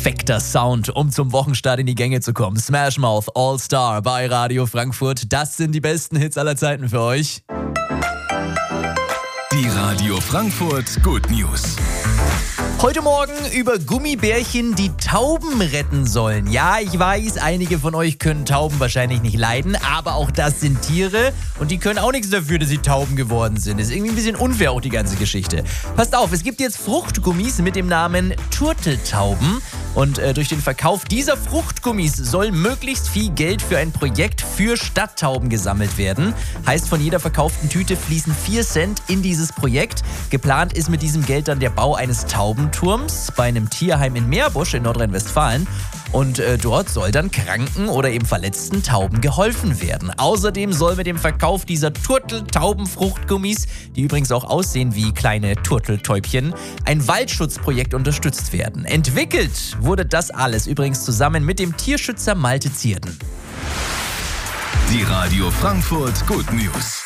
perfekter Sound, um zum Wochenstart in die Gänge zu kommen. Smash Mouth All Star bei Radio Frankfurt. Das sind die besten Hits aller Zeiten für euch. Die Radio Frankfurt Good News. Heute Morgen über Gummibärchen, die Tauben retten sollen. Ja, ich weiß, einige von euch können Tauben wahrscheinlich nicht leiden, aber auch das sind Tiere und die können auch nichts dafür, dass sie Tauben geworden sind. Ist irgendwie ein bisschen unfair auch die ganze Geschichte. Passt auf, es gibt jetzt Fruchtgummis mit dem Namen Turteltauben und durch den Verkauf dieser Fruchtgummis soll möglichst viel Geld für ein Projekt für Stadttauben gesammelt werden. Heißt, von jeder verkauften Tüte fließen 4 Cent in dieses Projekt. Geplant ist mit diesem Geld dann der Bau eines Taubenturms bei einem Tierheim in Meerbusch in Nordrhein-Westfalen. Und dort soll dann kranken oder eben verletzten Tauben geholfen werden. Außerdem soll mit dem Verkauf dieser Turteltaubenfruchtgummis, die übrigens auch aussehen wie kleine Turteltäubchen, ein Waldschutzprojekt unterstützt werden. Entwickelt wurde das alles übrigens zusammen mit dem Tierschützer Malte Zierden. Die Radio Frankfurt Good News.